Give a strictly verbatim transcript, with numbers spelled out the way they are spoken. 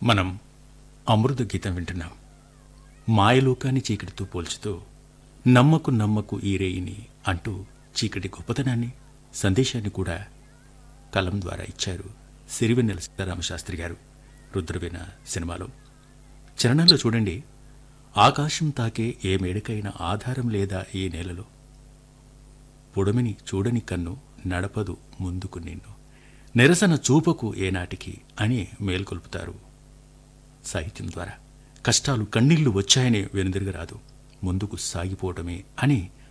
మనం అమృత గీతం వింటున్నాం. మాయలోకాన్ని చీకటితో పోల్చుతూ నమ్మకు నమ్మకు ఈ రేయిని అంటూ చీకటి గొప్పతనాన్ని సందేశాన్ని కూడా కలం ద్వారా ఇచ్చారు సిరివెన్నెల సీతారామశాస్త్రి గారు. రుద్రవీణ సినిమాలో చరణంలో చూడండి, ఆకాశం తాకే ఏ మేడకైనా ఆధారం లేదా ఈ నేలలో, పొడమిని చూడని కన్ను నడపదు ముందుకు నిన్ను, నిరసన చూపకు ఏనాటికి అని మేల్కొల్పుతారు సాహిత్యం ద్వారా. కష్టాలు కన్నీళ్లు వచ్చాయని వెనుదిరగరాదు, ముందుకు సాగిపోవటమే అని